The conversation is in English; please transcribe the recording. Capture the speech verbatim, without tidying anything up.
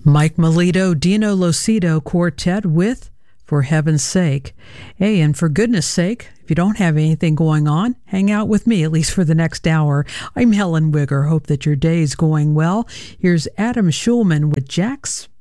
Mike Melito, Dino Locido Quartet with For Heaven's Sake. Hey, and for goodness sake, if you don't have anything going on, hang out with me, at least for the next hour. I'm Helen Wigger. Hope that your day is going well. Here's Adam Schulman with Jack's